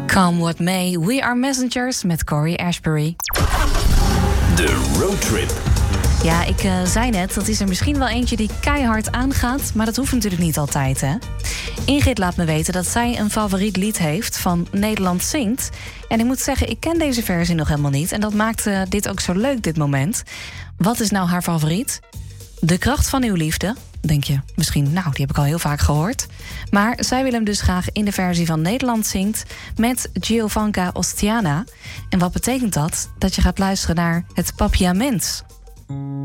Come what may, We Are Messengers met Corey Ashbury. De roadtrip. Ja, ik zei net, dat is er misschien wel eentje die keihard aangaat, maar dat hoeft natuurlijk niet altijd, hè? Ingrid laat me weten dat zij een favoriet lied heeft van Nederland Zingt. En ik moet zeggen, ik ken deze versie nog helemaal niet. En dat maakt dit ook zo leuk, dit moment. Wat is nou haar favoriet? De kracht van uw liefde. Denk je misschien, nou, die heb ik al heel vaak gehoord. Maar zij wil hem dus graag in de versie van Nederland Zingt met Giovanka Ostiana. En wat betekent dat? Dat je gaat luisteren naar het Papiaments.